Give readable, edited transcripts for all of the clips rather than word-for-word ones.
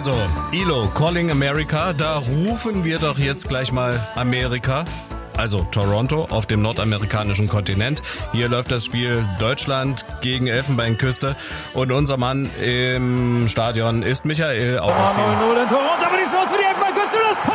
Also, ILO, Calling America, da rufen wir doch jetzt gleich mal Amerika. Also Toronto auf dem nordamerikanischen Kontinent. Hier läuft das Spiel Deutschland gegen Elfenbeinküste. Und unser Mann im Stadion ist Michael Augustin. 0 in Toronto, aber die Chance für die Elfenbeinküste, das Tor!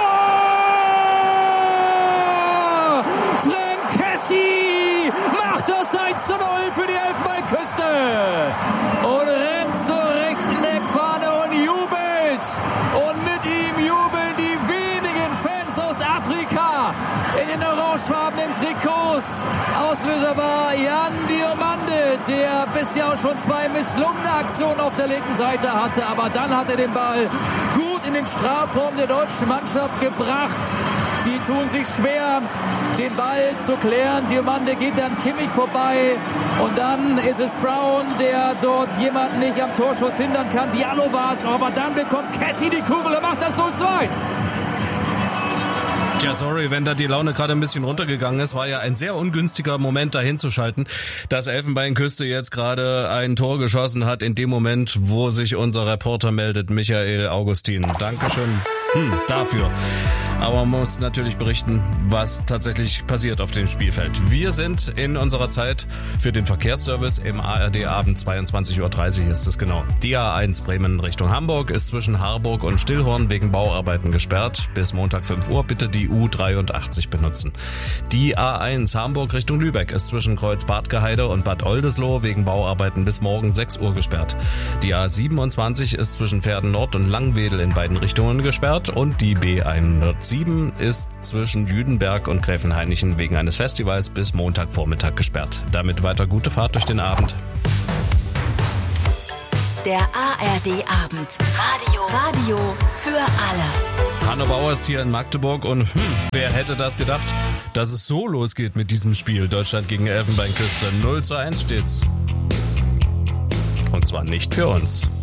Frank Kessie macht das 1:0 für die Elfenbeinküste. Und rennt zur rechten Eckfahne und jubelt. Und mit ihm jubeln die wenigen Fans aus Afrika in den orangefarbenen Trikots. Auslöser war Jan Diomande, der bisher auch schon 2 misslungene Aktionen auf der linken Seite hatte. Aber dann hat er den Ball gut in den Strafraum der deutschen Mannschaft gebracht. Die tun sich schwer, den Ball zu klären. Diomande geht dann Kimmich vorbei. Und dann ist es Brown, der dort jemanden nicht am Torschuss hindern kann. Diallo war es, aber dann bekommt Kessie die Kugel und macht das 0:1. Ja, sorry, wenn da die Laune gerade ein bisschen runtergegangen ist, war ja ein sehr ungünstiger Moment, da hinzuschalten, dass Elfenbeinküste jetzt gerade ein Tor geschossen hat in dem Moment, wo sich unser Reporter meldet, Michael Augustin. Dankeschön dafür. Aber man muss natürlich berichten, was tatsächlich passiert auf dem Spielfeld. Wir sind in unserer Zeit für den Verkehrsservice im ARD-Abend, 22:30 Uhr ist es genau. Die A1 Bremen Richtung Hamburg ist zwischen Harburg und Stillhorn wegen Bauarbeiten gesperrt. Bis Montag 5 Uhr bitte die U83 benutzen. Die A1 Hamburg Richtung Lübeck ist zwischen Kreuz-Bad-Geheide und Bad Oldesloe wegen Bauarbeiten bis morgen 6 Uhr gesperrt. Die A27 ist zwischen Verden Nord und Langwedel in beiden Richtungen gesperrt und die B107 ist zwischen Jüdenberg und Gräfenhainichen wegen eines Festivals bis Montagvormittag gesperrt. Damit weiter gute Fahrt durch den Abend. Der ARD-Abend. Radio für alle. Hanno Bauer ist hier in Magdeburg und wer hätte das gedacht, dass es so losgeht mit diesem Spiel. Deutschland gegen Elfenbeinküste. 0:1 steht's. Und zwar nicht für uns.